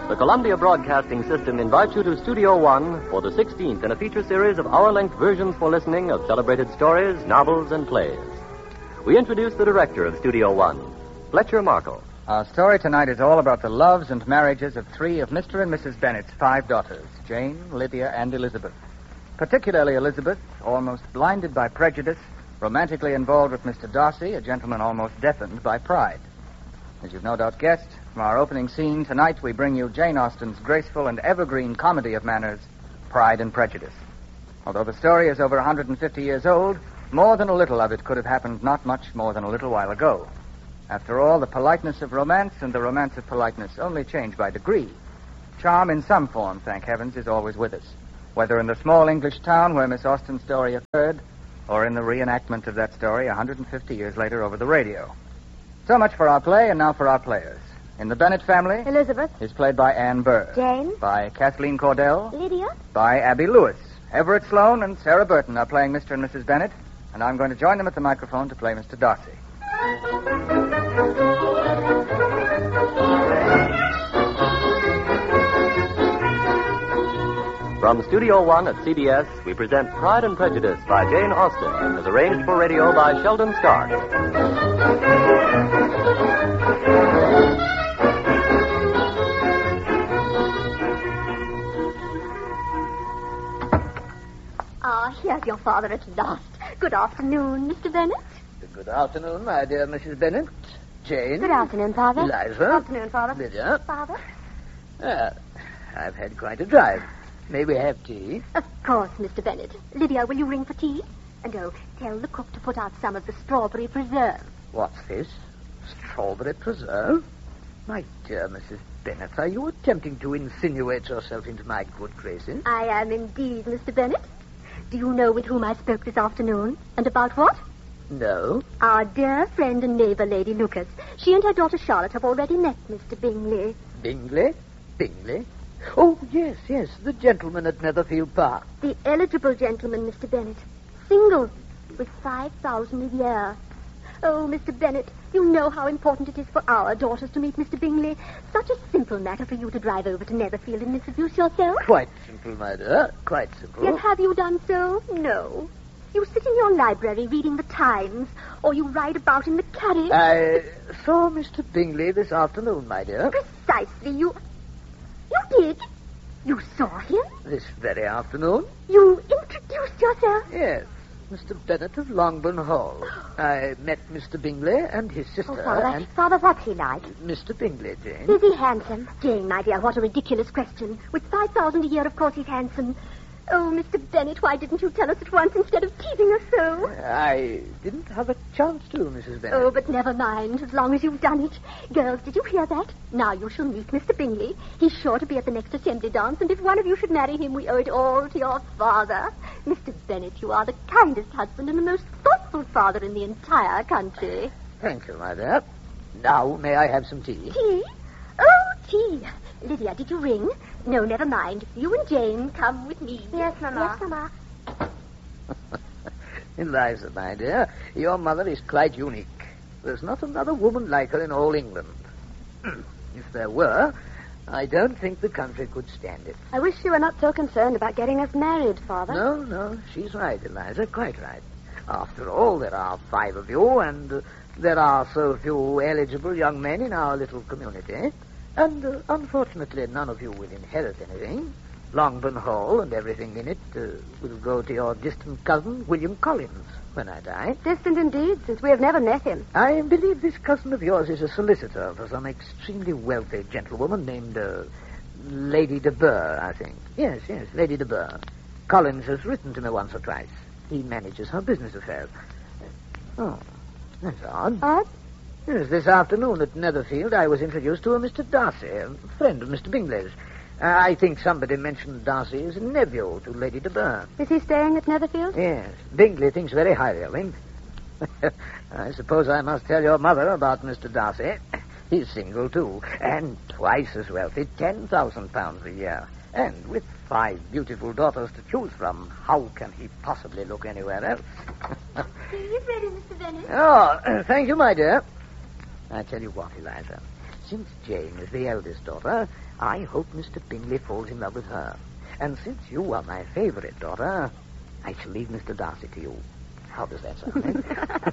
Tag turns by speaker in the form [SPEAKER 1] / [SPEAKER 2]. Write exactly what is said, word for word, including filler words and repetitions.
[SPEAKER 1] The Columbia Broadcasting System invites you to Studio One for the sixteenth in a feature series of hour-length versions for listening of celebrated stories, novels, and plays. We introduce the director of Studio One, Fletcher Markle.
[SPEAKER 2] Our story tonight is all about the loves and marriages of three of Mister and Missus Bennett's five daughters, Jane, Lydia, and Elizabeth. Particularly Elizabeth, almost blinded by prejudice, romantically involved with Mister Darcy, a gentleman almost deafened by pride. As you've no doubt guessed, from our opening scene, tonight we bring you Jane Austen's graceful and evergreen comedy of manners, Pride and Prejudice. Although the story is over one hundred fifty years old, more than a little of it could have happened not much more than a little while ago. After all, the politeness of romance and the romance of politeness only change by degree. Charm in some form, thank heavens, is always with us, whether in the small English town where Miss Austen's story occurred, or in the reenactment of that story one hundred fifty years later over the radio. So much for our play, and now for our players. In the Bennett family,
[SPEAKER 3] Elizabeth
[SPEAKER 2] is played by Anne Burr.
[SPEAKER 3] Jane.
[SPEAKER 2] By Kathleen Cordell.
[SPEAKER 3] Lydia.
[SPEAKER 2] By Abby Lewis. Everett Sloane and Sarah Burton are playing Mister and Missus Bennett, and I'm going to join them at the microphone to play Mister Darcy.
[SPEAKER 1] From Studio One at C B S, we present Pride and Prejudice by Jane Austen, as arranged for radio by Sheldon Stark.
[SPEAKER 3] Ah, here's your father at last. Good afternoon, Mister Bennett.
[SPEAKER 4] Good afternoon, my dear Missus Bennett. Jane.
[SPEAKER 3] Good afternoon, Father.
[SPEAKER 4] Eliza.
[SPEAKER 3] Good afternoon, Father.
[SPEAKER 4] Lydia.
[SPEAKER 3] Father?
[SPEAKER 4] Ah, I've had quite a drive. May we have tea?
[SPEAKER 3] Of course, Mister Bennett. Lydia, will you ring for tea? And oh, tell the cook to put out some of the strawberry preserve.
[SPEAKER 4] What's this? Strawberry preserve? My dear Missus Bennett, are you attempting to insinuate yourself into my good graces?
[SPEAKER 3] I am indeed, Mister Bennett. Do you know with whom I spoke this afternoon? And about what?
[SPEAKER 4] No.
[SPEAKER 3] Our dear friend and neighbor, Lady Lucas. She and her daughter Charlotte have already met Mister Bingley.
[SPEAKER 4] Bingley? Bingley? Oh, yes, yes, the gentleman at Netherfield Park.
[SPEAKER 3] The eligible gentleman, Mister Bennett. Single, with five thousand a year. Oh, Mister Bennett, you know how important it is for our daughters to meet Mister Bingley. Such a simple matter for you to drive over to Netherfield and introduce yourself.
[SPEAKER 4] Quite simple, my dear. Quite simple.
[SPEAKER 3] Yet have you done so? No. You sit in your library reading the Times, or you ride about in the carriage.
[SPEAKER 4] I saw Mister Bingley this afternoon, my dear.
[SPEAKER 3] Precisely. You... You did? You saw him?
[SPEAKER 4] This very afternoon?
[SPEAKER 3] You introduced yourself?
[SPEAKER 4] Yes. Mister Bennett of Longbourn Hall. I met Mister Bingley and his sister.
[SPEAKER 3] Oh, Father,
[SPEAKER 4] and
[SPEAKER 3] Father, what's he like?
[SPEAKER 4] Mister Bingley, Jane.
[SPEAKER 3] Is he handsome? Jane, my dear, what a ridiculous question. With five thousand a year, of course he's handsome. Oh, Mister Bennett, why didn't you tell us at once instead of teasing us so?
[SPEAKER 4] I didn't have a chance to, Missus Bennett.
[SPEAKER 3] Oh, but never mind, as long as you've done it. Girls, did you hear that? Now you shall meet Mister Bingley. He's sure to be at the next assembly dance, and if one of you should marry him, we owe it all to your father. Mister Bennett, you are the kindest husband and the most thoughtful father in the entire country.
[SPEAKER 4] Thank you, my dear. Now, may I have some tea?
[SPEAKER 3] Tea? Oh, tea. Lydia, did you ring? No, never mind. You and Jane come with me.
[SPEAKER 5] Yes, Mamma.
[SPEAKER 3] Yes, Mamma.
[SPEAKER 4] Eliza, my dear, your mother is quite unique. There's not another woman like her in all England. If there were, I don't think the country could stand it.
[SPEAKER 5] I wish you were not so concerned about getting us married, Father.
[SPEAKER 4] No, no, she's right, Eliza, quite right. After all, there are five of you, and uh, there are so few eligible young men in our little community. And, uh, unfortunately, none of you will inherit anything. Longbourn Hall and everything in it uh, will go to your distant cousin, William Collins, when I die.
[SPEAKER 5] Distant indeed, since we have never met him.
[SPEAKER 4] I believe this cousin of yours is a solicitor for some extremely wealthy gentlewoman named uh, Lady de Burr, I think. Yes, yes, Lady de Burr. Collins has written to me once or twice. He manages her business affairs. Oh, that's odd.
[SPEAKER 5] Odd?
[SPEAKER 4] Yes, this afternoon at Netherfield, I was introduced to a Mister Darcy, a friend of Mister Bingley's. Uh, I think somebody mentioned Darcy as a nephew to Lady de Burr.
[SPEAKER 5] Is he staying at Netherfield?
[SPEAKER 4] Yes. Bingley thinks very highly of him. I suppose I must tell your mother about Mister Darcy. He's single, too, and twice as wealthy, ten thousand pounds a year. And with five beautiful daughters to choose from, how can he possibly look anywhere else?
[SPEAKER 3] Tea is ready, Mister Bennett.
[SPEAKER 4] Oh, thank you, my dear. I tell you what, Eliza. since Jane is the eldest daughter, I hope Mister Bingley falls in love with her. And since you are my favorite daughter, I shall leave Mister Darcy to you. How does that sound, eh?